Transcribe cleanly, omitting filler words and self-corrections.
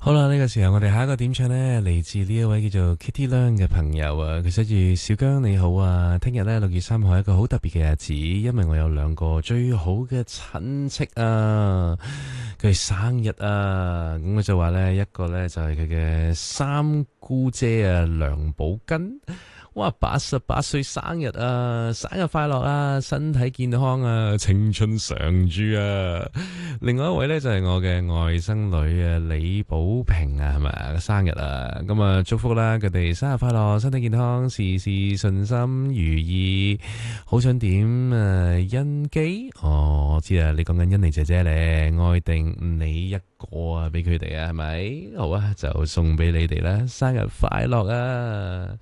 好啦，呢個時候我哋下一個點唱呢，嚟自呢一位叫做 Kitty Leung 嘅朋友啊，佢寫住小姜你好啊，聽日呢6月3號係一個好特別嘅日子，因為我有兩個最好嘅親戚啊，佢生日啊，咁我就話呢，一個呢就係佢嘅三姑姐啊，梁寶根。哇，88歲生日啊！生日快樂啊！身體健康啊！青春常駐啊！另外一位呢，就係我嘅外甥女啊，李寶平啊，係咪啊？生日啊！咁啊，祝福啦，佢哋生日快樂，身體健康，事事順心如意。好想點欣基？哦，我知啊，你講緊欣妮姐姐咧，愛定你一個啊，俾佢哋啊，係咪？好啊，就送俾你哋啦，生日快樂啊！